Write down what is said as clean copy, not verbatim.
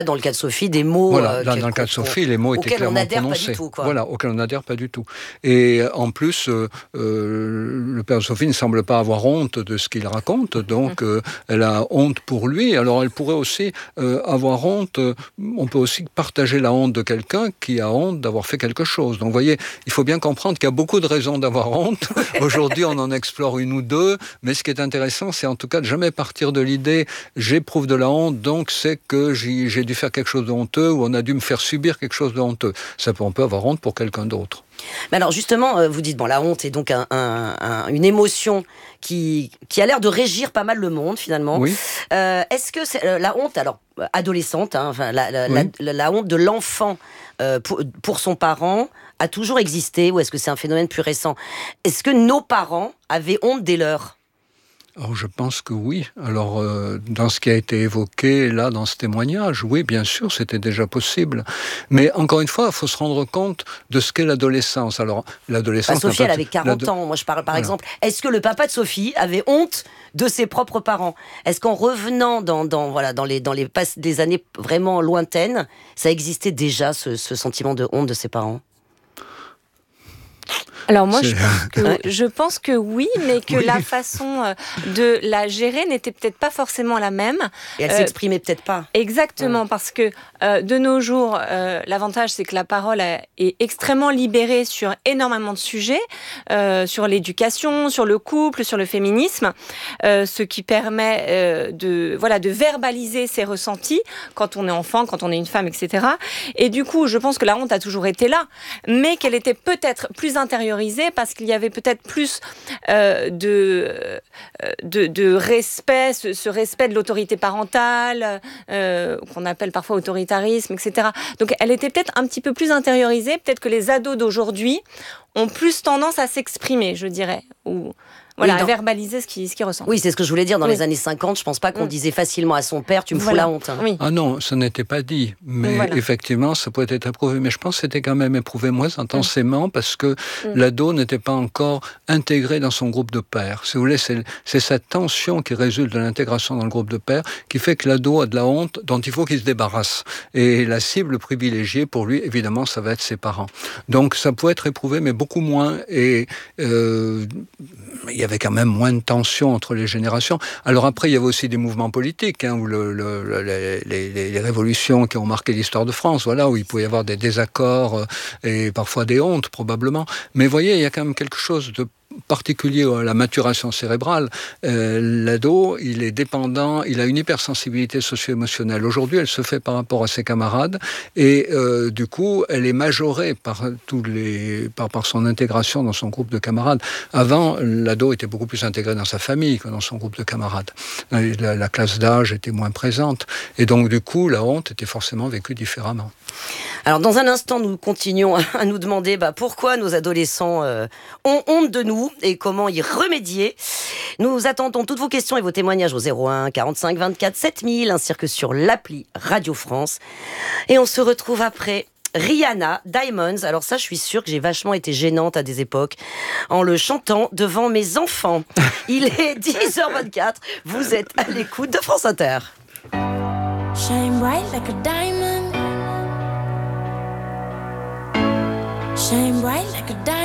Dans le cas de Sophie, des mots... Voilà, dans le cas de Sophie, les mots étaient clairement prononcés. Voilà, auxquels on n'adhère pas du tout. Et en plus, le père de Sophie ne semble pas avoir honte de ce qu'il raconte, donc elle a honte pour lui. Alors elle pourrait aussi avoir honte, on peut aussi partager la honte de quelqu'un qui a honte d'avoir fait quelque chose. Donc vous voyez, il faut bien comprendre qu'il y a beaucoup de raisons d'avoir honte. Aujourd'hui, on en explore une ou deux, mais ce qui est intéressant, c'est en tout cas de jamais partir de l'idée « j'éprouve de la honte, donc c'est que j'ai dû faire quelque chose de honteux ou on a dû me faire subir quelque chose de honteux. » On peut avoir honte pour quelqu'un d'autre. Mais alors justement, vous dites, la honte est donc une émotion qui a l'air de régir pas mal le monde finalement. Oui. Est-ce que c'est, la honte, alors adolescente, la honte de l'enfant pour son parent a toujours existé, ou est-ce que c'est un phénomène plus récent? Est-ce que nos parents avaient honte des leurs? Alors, je pense que oui. Alors, dans ce qui a été évoqué là, dans ce témoignage, oui, bien sûr, c'était déjà possible. Mais encore une fois, il faut se rendre compte de ce qu'est l'adolescence. Alors, l'adolescence... Sophie, elle avait 40 ans. Moi, je parle par exemple. Est-ce que le papa de Sophie avait honte de ses propres parents? Est-ce qu'en revenant dans les années vraiment lointaines, ça existait déjà, ce sentiment de honte de ses parents? Alors moi, je pense que oui, mais que la façon de la gérer n'était peut-être pas forcément la même. Et elle s'exprimait peut-être pas. Exactement, parce que de nos jours, l'avantage, c'est que la parole est extrêmement libérée sur énormément de sujets, sur l'éducation, sur le couple, sur le féminisme, ce qui permet de verbaliser ses ressentis quand on est enfant, quand on est une femme, etc. Et du coup, je pense que la honte a toujours été là, mais qu'elle était peut-être plus intériorisée parce qu'il y avait peut-être plus de respect, ce respect de l'autorité parentale, qu'on appelle parfois autoritarisme, etc. Donc elle était peut-être un petit peu plus intériorisée, peut-être que les ados d'aujourd'hui ont plus tendance à s'exprimer, je dirais, ou... à verbaliser ce qu'ils ressentent. Oui, c'est ce que je voulais dire. Dans les années 50, je pense pas qu'on disait facilement à son père « tu me fous la honte ». Oui. Ah non, ce n'était pas dit. Mais effectivement, ça pouvait être éprouvé. Mais je pense que c'était quand même éprouvé moins intensément parce que l'ado n'était pas encore intégré dans son groupe de pairs. Si vous voulez, c'est cette tension qui résulte de l'intégration dans le groupe de pairs qui fait que l'ado a de la honte dont il faut qu'il se débarrasse. Et la cible privilégiée pour lui, évidemment, ça va être ses parents. Donc ça pouvait être éprouvé, mais beaucoup moins. Et il y avait quand même moins de tension entre les générations. Alors après, il y avait aussi des mouvements politiques, où les révolutions qui ont marqué l'histoire de France, où il pouvait y avoir des désaccords et parfois des hontes, probablement. Mais vous voyez, il y a quand même quelque chose de particulier à la maturation cérébrale. L'ado, il est dépendant, il a une hypersensibilité socio-émotionnelle. Aujourd'hui, elle se fait par rapport à ses camarades et du coup, elle est majorée par son intégration dans son groupe de camarades. Avant, l'ado était beaucoup plus intégré dans sa famille que dans son groupe de camarades. La classe d'âge était moins présente et donc du coup, la honte était forcément vécue différemment. Alors, dans un instant, nous continuons à nous demander pourquoi nos adolescents ont honte de nous et comment y remédier. Nous attendons toutes vos questions et vos témoignages au 01 45 24 7000 ainsi que sur l'appli Radio France. Et on se retrouve après Rihanna, Diamonds. Alors ça, je suis sûre que j'ai vachement été gênante à des époques en le chantant devant mes enfants. Il est 10h24. Vous êtes à l'écoute de France Inter. Shine bright like a diamond. Shine bright like a diamond.